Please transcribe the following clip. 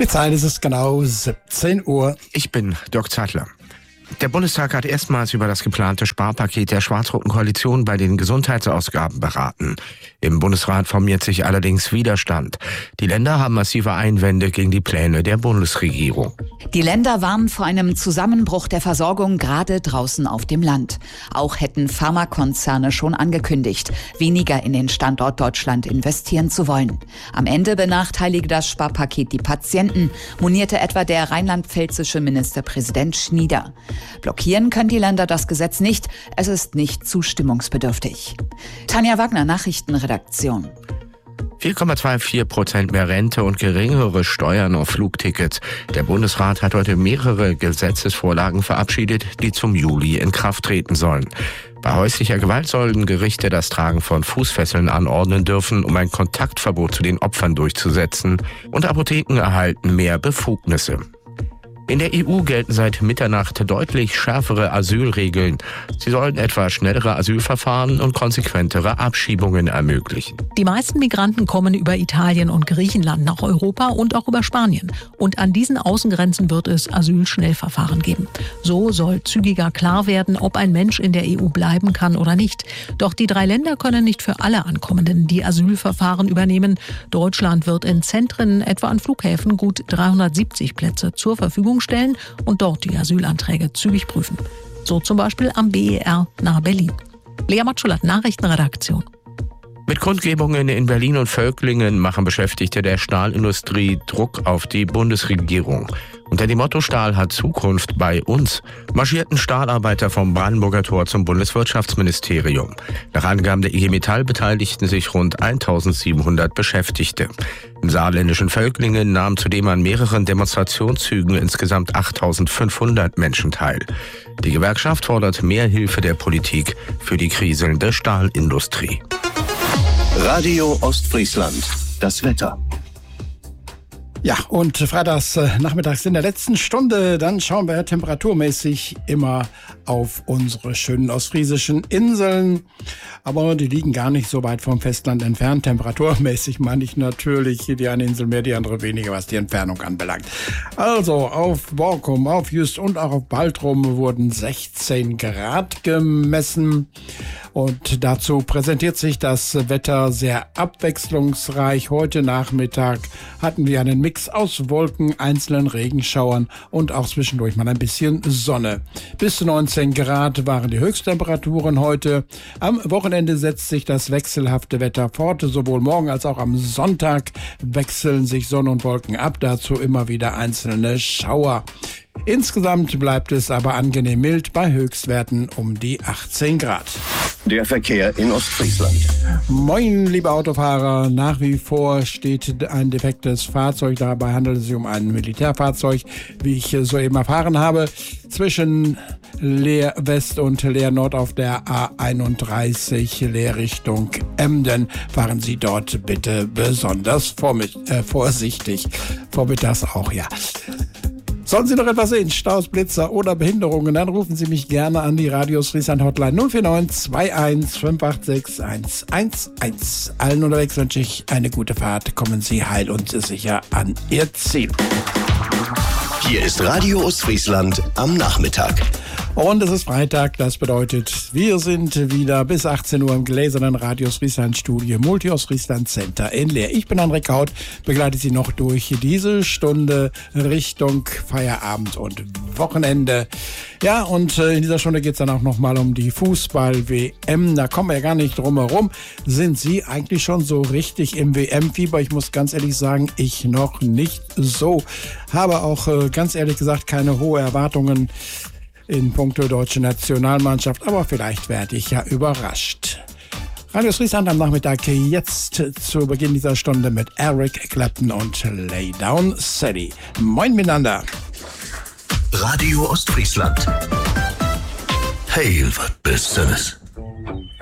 Die Zeit ist es genau 17 Uhr. Ich bin Dirk Zeitler. Der Bundestag hat erstmals über das geplante Sparpaket der schwarz-roten Koalition bei den Gesundheitsausgaben beraten. Im Bundesrat formiert sich allerdings Widerstand. Die Länder haben massive Einwände gegen die Pläne der Bundesregierung. Die Länder warnen vor einem Zusammenbruch der Versorgung gerade draußen auf dem Land. Auch hätten Pharmakonzerne schon angekündigt, weniger in den Standort Deutschland investieren zu wollen. Am Ende benachteilige das Sparpaket die Patienten, monierte etwa der rheinland-pfälzische Ministerpräsident Schnieder. Blockieren können die Länder das Gesetz nicht. Es ist nicht zustimmungsbedürftig. Tanja Wagner, Nachrichtenredaktion. 4,24% mehr Rente und geringere Steuern auf Flugtickets. Der Bundesrat hat heute mehrere Gesetzesvorlagen verabschiedet, die zum Juli in Kraft treten sollen. Bei häuslicher Gewalt sollen Gerichte das Tragen von Fußfesseln anordnen dürfen, um ein Kontaktverbot zu den Opfern durchzusetzen. Und Apotheken erhalten mehr Befugnisse. In der EU gelten seit Mitternacht deutlich schärfere Asylregeln. Sie sollen etwa schnellere Asylverfahren und konsequentere Abschiebungen ermöglichen. Die meisten Migranten kommen über Italien und Griechenland nach Europa und auch über Spanien. Und an diesen Außengrenzen wird es Asylschnellverfahren geben. So soll zügiger klar werden, ob ein Mensch in der EU bleiben kann oder nicht. Doch die 3 Länder können nicht für alle Ankommenden die Asylverfahren übernehmen. Deutschland wird in Zentren, etwa an Flughäfen, gut 370 Plätze zur Verfügung stellen und dort die Asylanträge zügig prüfen. So zum Beispiel am BER nahe Berlin. Lea Matschulat, Nachrichtenredaktion. Mit Kundgebungen in Berlin und Völklingen machen Beschäftigte der Stahlindustrie Druck auf die Bundesregierung. Unter dem Motto Stahl hat Zukunft bei uns marschierten Stahlarbeiter vom Brandenburger Tor zum Bundeswirtschaftsministerium. Nach Angaben der IG Metall beteiligten sich rund 1700 Beschäftigte. Im saarländischen Völklingen nahmen zudem an mehreren Demonstrationszügen insgesamt 8500 Menschen teil. Die Gewerkschaft fordert mehr Hilfe der Politik für die kriselnde Stahlindustrie. Radio Ostfriesland, das Wetter. Ja, und freitags nachmittags in der letzten Stunde, dann schauen wir temperaturmäßig immer auf unsere schönen ostfriesischen Inseln. Aber die liegen gar nicht so weit vom Festland entfernt. Temperaturmäßig meine ich natürlich die eine Insel mehr, die andere weniger, was die Entfernung anbelangt. Also auf Borkum, auf Jüst und auch auf Baltrum wurden 16 Grad gemessen. Und dazu präsentiert sich das Wetter sehr abwechslungsreich. Heute Nachmittag hatten wir einen Mix aus Wolken, einzelnen Regenschauern und auch zwischendurch mal ein bisschen Sonne. Bis zu 19 Grad waren die Höchsttemperaturen heute. Am Wochenende setzt sich das wechselhafte Wetter fort. Sowohl morgen als auch am Sonntag wechseln sich Sonne und Wolken ab. Dazu immer wieder einzelne Schauer. Insgesamt bleibt es aber angenehm mild bei Höchstwerten um die 18 Grad. Der Verkehr in Ostfriesland. Moin, liebe Autofahrer. Nach wie vor steht ein defektes Fahrzeug. Dabei handelt es sich um ein Militärfahrzeug, wie ich soeben erfahren habe. Zwischen Leer West und Leer Nord auf der A31 Leerrichtung Emden. Fahren Sie dort bitte besonders vorsichtig. Vormittags auch, ja. Sollen Sie noch etwas sehen, Staus, Blitzer oder Behinderungen, dann rufen Sie mich gerne an die Radio Ostfriesland Hotline 049 21 586 111. Allen unterwegs wünsche ich eine gute Fahrt. Kommen Sie heil und sicher an Ihr Ziel. Hier ist Radio Ostfriesland am Nachmittag. Und es ist Freitag, das bedeutet, wir sind wieder bis 18 Uhr im gläsernen Radio Ostfriesland Studio Multi Ostfriesland Center in Leer. Ich bin André Kaut, begleite Sie noch durch diese Stunde Richtung Feierabend und Wochenende. Ja, und in dieser Stunde geht es dann auch nochmal um die Fußball-WM. Da kommen wir ja gar nicht drum herum. Sind Sie eigentlich schon so richtig im WM-Fieber? Ich muss ganz ehrlich sagen, ich noch nicht so. Habe auch ganz ehrlich gesagt keine hohen Erwartungen in puncto deutsche Nationalmannschaft, aber vielleicht werde ich ja überrascht. Radio Ostfriesland am Nachmittag jetzt zu Beginn dieser Stunde mit Eric Clapton und Lay Down Steady. Moin miteinander. Radio Ostfriesland. Hey, was bist du?